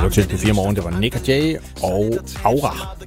lytter til P4 Morgen. Det var Nick og Jay og Aura.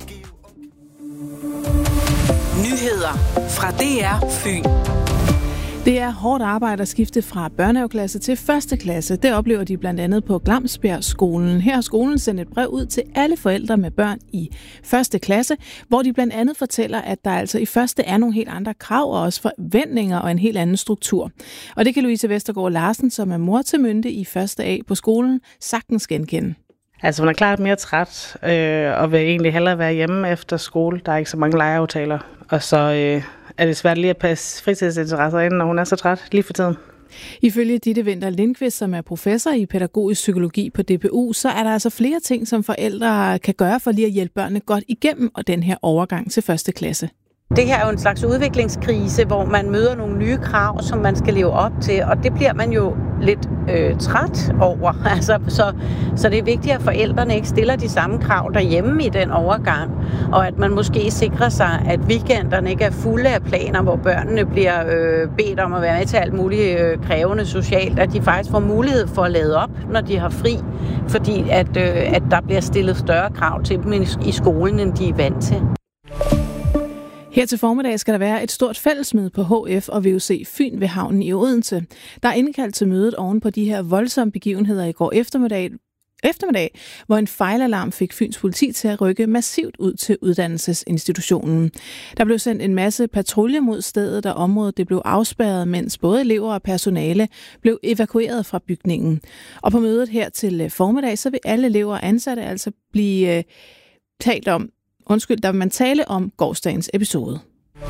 Nyheder fra DR Fyn. Det er hårdt arbejde at skifte fra børnehaveklasse til første klasse. Det oplever de blandt andet på Glamsbjerg-skolen. Her har skolen sendt et brev ud til alle forældre med børn i første klasse, hvor de blandt andet fortæller, at der altså i første er nogle helt andre krav og også forventninger og en helt anden struktur. Og det kan Louise Vestergaard Larsen, som er mor til Mynte i første A på skolen, sagtens genkende. Altså hun er klart mere træt og vil egentlig hellere være hjemme efter skole. Der er ikke så mange legeaftaler. Og så er det svært lige at passe fritidsinteresser ind, når hun er så træt lige for tiden. Ifølge Ditte Winther Lindqvist, som er professor i pædagogisk psykologi på DPU, så er der altså flere ting, som forældre kan gøre for lige at hjælpe børnene godt igennem og den her overgang til første klasse. Det her er jo en slags udviklingskrise, hvor man møder nogle nye krav, som man skal leve op til, og det bliver man jo lidt træt over. Altså, så det er vigtigt, at forældrene ikke stiller de samme krav derhjemme i den overgang, og at man måske sikrer sig, at weekenderne ikke er fulde af planer, hvor børnene bliver bedt om at være med til alt muligt krævende socialt, at de faktisk får mulighed for at lade op, når de har fri, fordi at der bliver stillet større krav til dem i skolen, end de er vant til. Her til formiddag skal der være et stort fællesmøde på HF og VUC Fyn ved havnen i Odense. Der er indkaldt til mødet oven på de her voldsomme begivenheder i går eftermiddag, hvor en fejlalarm fik Fyns politi til at rykke massivt ud til uddannelsesinstitutionen. Der blev sendt en masse patruljer mod stedet, og området det blev afspærret, mens både elever og personale blev evakueret fra bygningen. Og på mødet her til formiddag, så vil alle elever og ansatte altså blive der vil man tale om gårsdagens episode.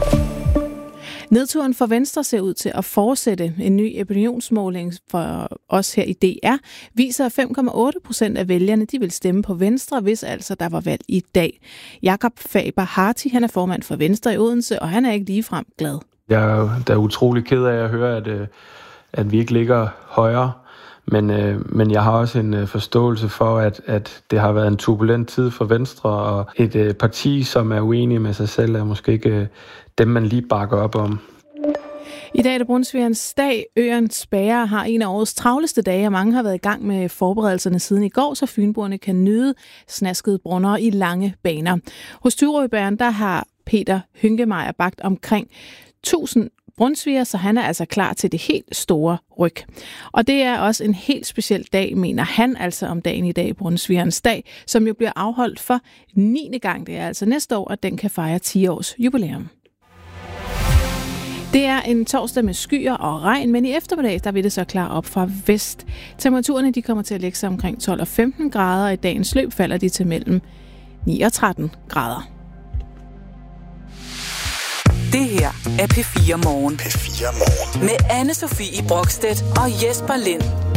Nedturen for Venstre ser ud til at fortsætte. En ny opinionsmåling for os her i DR viser, at 5,8% af vælgerne de vil stemme på Venstre, hvis altså der var valg i dag. Jakob Faber Harti, han er formand for Venstre i Odense, og han er ikke ligefrem glad. Jeg er da utrolig ked af at høre, at vi ikke ligger højere. Men jeg har også en forståelse for, at det har været en turbulent tid for Venstre, og et parti, som er uenig med sig selv, er måske ikke dem, man lige bakker op om. I dag er det Brunsvigerens dag. Øernes bager har en af årets travleste dage, og mange har været i gang med forberedelserne siden i går, så fynboerne kan nyde snaskede brunner i lange baner. Hos Tyrøbæren, der har Peter Hynkemeyer bagt omkring 1000 brunsviger, så han er altså klar til det helt store ryg. Og det er også en helt speciel dag, mener han, altså om dagen i dag, Brunsvigerens dag, som jo bliver afholdt for 9. gang. Det er altså næste år, at den kan fejre 10 års jubilæum. Det er en torsdag med skyer og regn, men i eftermiddag der vil det så klare op fra vest. Temperaturerne de kommer til at lægge sig omkring 12 og 15 grader, og i dagens løb falder de til mellem 9 og 13 grader. Det her er P4 Morgen. P4 Morgen. Med Anne-Sophie Brokstedt og Jesper Lind.